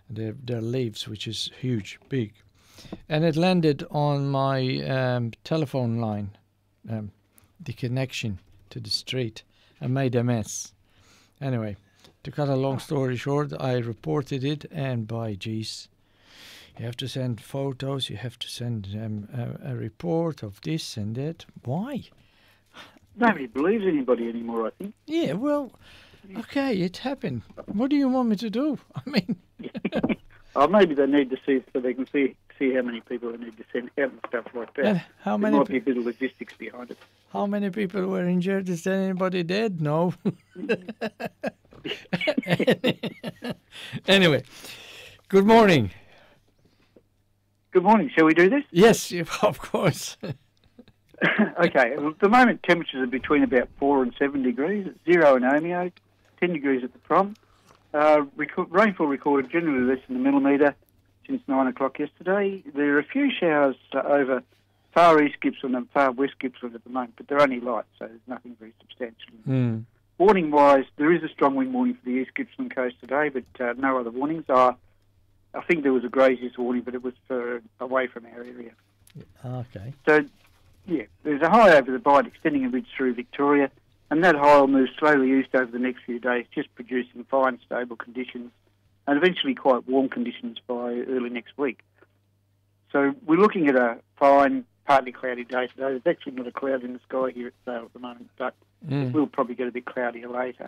their leaves, which is huge, big. And it landed on my telephone line, the connection to the street, and made a mess. Anyway, to cut a long story short, I reported it, and by geez, you have to send photos, you have to send a report of this and that. Why? Nobody believes anybody anymore, I think. Yeah, well, okay, it happened. What do you want me to do? I mean... Oh, maybe they need to see so they can see how many people they need to send out and stuff like that. And how many? There might be a bit of logistics behind it. How many people were injured? Is there anybody dead? No. Anyway, good morning. Good morning. Shall we do this? Yes, of course. Okay. Well, at the moment, temperatures are between about 4 and 7 degrees. It's 0 in Omeo, 10 degrees at the prom. Rainfall recorded generally less than a millimetre since 9 o'clock yesterday. There are a few showers over far east Gippsland and far west Gippsland at the moment, but they're only light, so there's nothing very substantial. Warning-wise, there is a strong wind warning for the east Gippsland coast today, but no other warnings. I think there was a graziers warning, but it was for away from our area. Okay. So, yeah, there's a high over the Bight extending a ridge through Victoria, and that high will move slowly east over the next few days, just producing fine, stable conditions and eventually quite warm conditions by early next week. So we're looking at a fine, partly cloudy day today. There's actually not a cloud in the sky here at Sale at the moment, but it will probably get a bit cloudier later.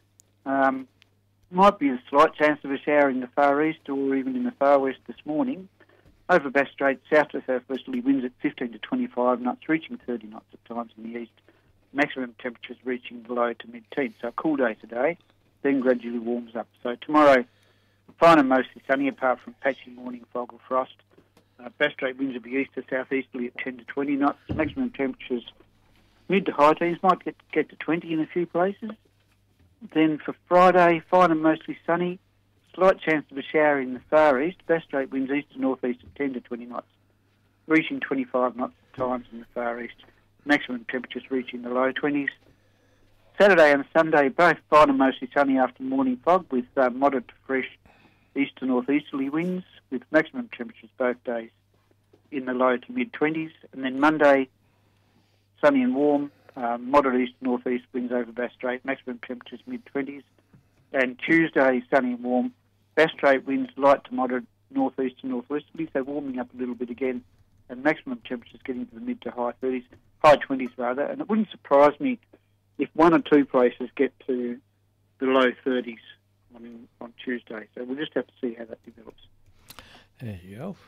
Might be a slight chance of a shower in the far east or even in the far west this morning. Over Bass Strait, south to southwesterly winds at 15 to 25 knots, reaching 30 knots at times in the east. Maximum temperatures reaching below to mid-teens. So a cool day today, then gradually warms up. So tomorrow, fine and mostly sunny apart from patchy morning fog or frost. Bass Strait winds will be east to southeasterly at 10 to 20 knots. Maximum temperatures mid to high teens, might get to 20 in a few places. Then for Friday, fine and mostly sunny. Slight chance of a shower in the far east. Bass Strait winds east to northeast at 10 to 20 knots, reaching 25 knots at times in the far east. Maximum temperatures reaching the low 20s. Saturday and Sunday, both fine and mostly sunny after morning fog with moderate to fresh east to northeasterly winds, with maximum temperatures both days in the low to mid-20s. And then Monday, sunny and warm, moderate east to northeast winds over Bass Strait, maximum temperatures mid-20s. And Tuesday, sunny and warm, Bass Strait winds light to moderate northeast to northwesterly, so warming up a little bit again, and maximum temperatures getting to the mid to high 30s, high 20s rather. And it wouldn't surprise me if one or two places get to the low 30s on Tuesday. So we'll just have to see how that develops. There you go.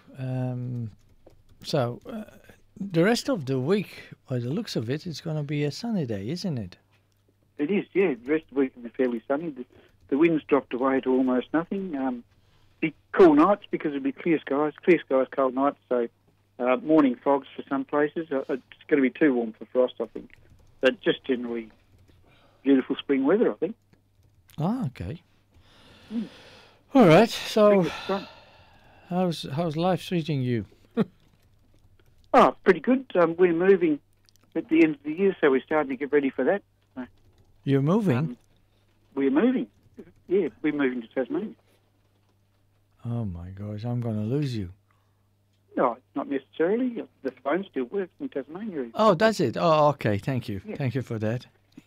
So the rest of the week, by the looks of it, it's going to be a sunny day, isn't it? It is, yeah. The rest of the week will be fairly sunny. The wind's dropped away to almost nothing. Be cool nights because it'll be clear skies, cold nights. So morning fogs for some places. It's going to be too warm for frost, I think. But just generally beautiful spring weather, I think. Ah, okay. All right. So, how's life treating you? Oh, pretty good. We're moving at the end of the year, so we're starting to get ready for that. You're moving? We're moving. Yeah, we're moving to Tasmania. Oh, my gosh, I'm going to lose you. No, not necessarily. The phone still works in Tasmania. Oh, does it? Oh, okay. Thank you. Yeah. Thank you for that.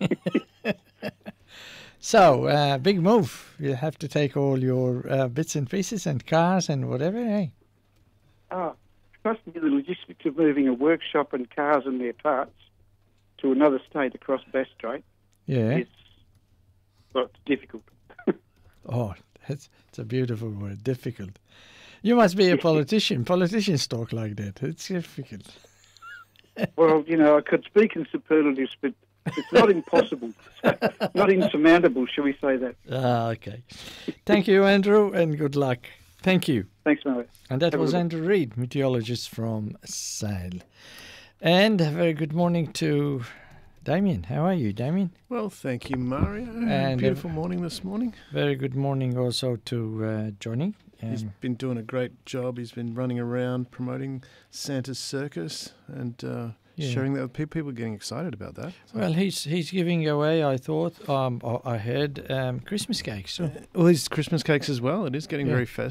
So, big move. You have to take all your bits and pieces and cars and whatever, eh? Oh, trust me, the logistics of moving a workshop and cars and their parts to another state across Bass Strait is it's difficult. Oh, it's a beautiful word, difficult. You must be a politician. Politicians talk like that. It's difficult. Well, I could speak in superlatives, but it's not impossible. Not insurmountable, shall we say that? Okay. Thank you, Andrew, and good luck. Thank you. Thanks, Mo. And that was Andrew Reid, meteorologist from Sale. And a very good morning to Damien. How are you, Damien? Well, thank you, Mario. And beautiful morning this morning. Very good morning also to Johnny. He's been doing a great job. He's been running around promoting Santa's Circus and sharing that with people. People are getting excited about that. So. Well, he's giving away, I thought, I heard Christmas cakes. So. Well, his Christmas cakes as well. It is getting very festive.